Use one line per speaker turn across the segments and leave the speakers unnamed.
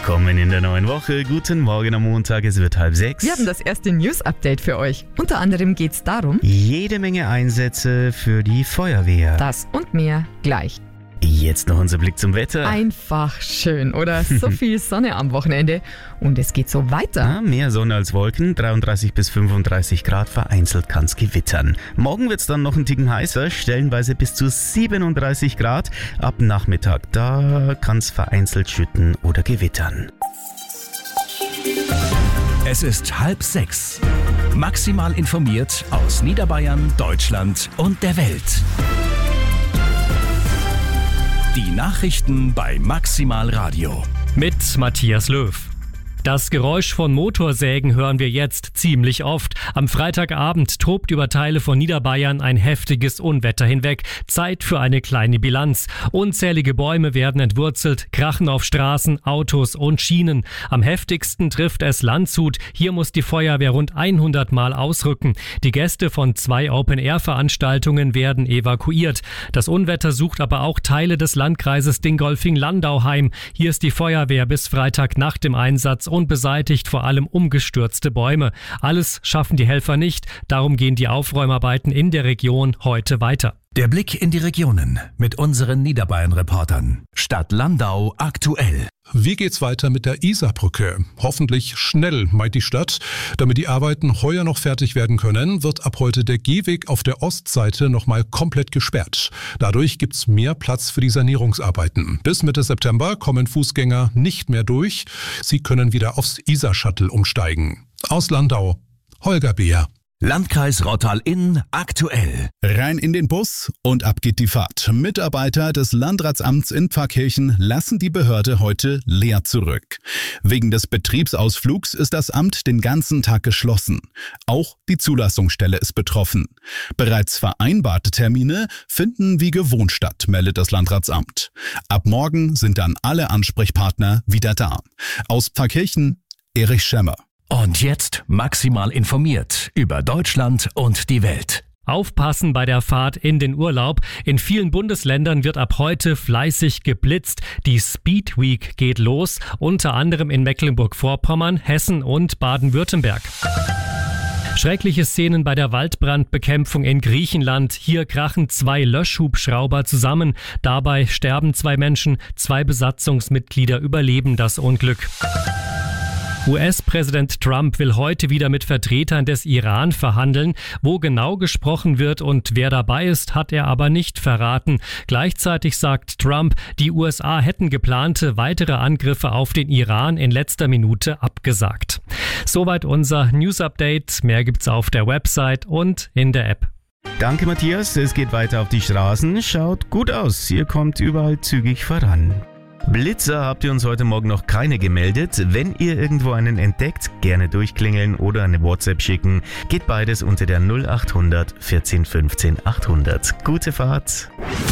Willkommen in der neuen Woche. Guten Morgen am Montag, es wird 5:30.
Wir haben das erste News-Update für euch. Unter anderem geht es darum,
Jede Menge Einsätze für die Feuerwehr.
das und mehr gleich.
Jetzt noch unser Blick zum Wetter.
Einfach schön, oder? So viel Sonne am Wochenende. Und es geht so weiter.
Mehr Sonne als Wolken, 33 bis 35 Grad, vereinzelt kann es gewittern. Morgen wird es dann noch ein Ticken heißer, stellenweise bis zu 37 Grad. Ab Nachmittag, da kann es vereinzelt schütten oder gewittern.
Es ist 5:30. Maximal informiert aus Niederbayern, Deutschland und der Welt. Die Nachrichten bei Maximal Radio.
Mit Matthias Löw. Das Geräusch von Motorsägen hören wir jetzt ziemlich oft. Am Freitagabend tobt über Teile von Niederbayern ein heftiges Unwetter hinweg. Zeit für eine kleine Bilanz. Unzählige Bäume werden entwurzelt, krachen auf Straßen, Autos und Schienen. Am heftigsten trifft es Landshut. Hier muss die Feuerwehr rund 100 Mal ausrücken. Die Gäste von 2 Open-Air-Veranstaltungen werden evakuiert. Das Unwetter sucht aber auch Teile des Landkreises Dingolfing-Landau heim. Hier ist die Feuerwehr bis Freitag nach dem Einsatz und beseitigt vor allem umgestürzte Bäume. Alles schaffen die Helfer nicht, darum gehen die Aufräumarbeiten in der Region heute weiter.
Der Blick in die Regionen mit unseren Niederbayern-Reportern. Stadt Landau aktuell.
Wie geht's weiter mit der Isarbrücke? Hoffentlich schnell, meint die Stadt. Damit die Arbeiten heuer noch fertig werden können, wird ab heute der Gehweg auf der Ostseite nochmal komplett gesperrt. Dadurch gibt's mehr Platz für die Sanierungsarbeiten. Bis Mitte September kommen Fußgänger nicht mehr durch. Sie können wieder aufs Isar-Shuttle umsteigen. Aus Landau, Holger Beer.
Landkreis Rottal-Inn aktuell.
Rein in den Bus und ab geht die Fahrt. Mitarbeiter des Landratsamts in Pfarrkirchen lassen die Behörde heute leer zurück. Wegen des Betriebsausflugs ist das Amt den ganzen Tag geschlossen. Auch die Zulassungsstelle ist betroffen. Bereits vereinbarte Termine finden wie gewohnt statt, meldet das Landratsamt. Ab morgen sind dann alle Ansprechpartner wieder da. Aus Pfarrkirchen, Erich Schemmer.
Und jetzt maximal informiert über Deutschland und die Welt.
Aufpassen bei der Fahrt in den Urlaub. In vielen Bundesländern wird ab heute fleißig geblitzt. Die Speed Week geht los, unter anderem in Mecklenburg-Vorpommern, Hessen und Baden-Württemberg. Schreckliche Szenen bei der Waldbrandbekämpfung in Griechenland. Hier krachen 2 Löschhubschrauber zusammen. Dabei sterben 2 Menschen, 2 Besatzungsmitglieder überleben das Unglück. US-Präsident Trump will heute wieder mit Vertretern des Iran verhandeln. Wo genau gesprochen wird und wer dabei ist, hat er aber nicht verraten. Gleichzeitig sagt Trump, die USA hätten geplante weitere Angriffe auf den Iran in letzter Minute abgesagt. Soweit unser News-Update. Mehr gibt's auf der Website und in der App.
Danke Matthias, es geht weiter auf die Straßen. Schaut gut aus, ihr kommt überall zügig voran. Blitzer habt ihr uns heute Morgen noch keine gemeldet. Wenn ihr irgendwo einen entdeckt, gerne durchklingeln oder eine WhatsApp schicken. Geht beides unter der 0800 14 15 800. Gute Fahrt.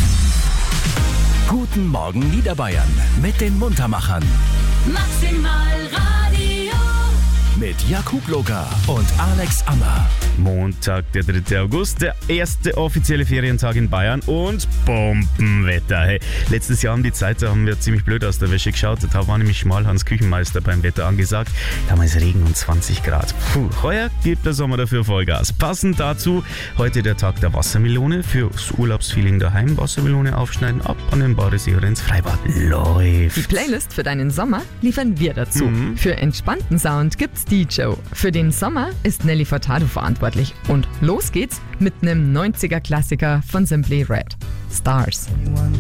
Guten Morgen Niederbayern mit den Muntermachern.
Maximal Radio.
Mit Jakub Locker und Alex Ammer.
Montag, der 3. August, der erste offizielle Ferientag in Bayern und Bombenwetter. Hey, letztes Jahr um die Zeit, da haben wir ziemlich blöd aus der Wäsche geschaut. Da war nämlich Schmalhans Küchenmeister beim Wetter angesagt. Damals Regen und 20 Grad. Heuer gibt der Sommer dafür Vollgas. Passend dazu heute der Tag der Wassermelone. Fürs Urlaubsfeeling daheim Wassermelone aufschneiden, ab an den Badesee oder ins Freibad. Läuft.
Die Playlist für deinen Sommer liefern wir dazu. Für entspannten Sound gibt's DJ. Für den Sommer ist Nelly Furtado verantwortlich. Und los geht's mit einem 90er-Klassiker von Simply Red. Stars.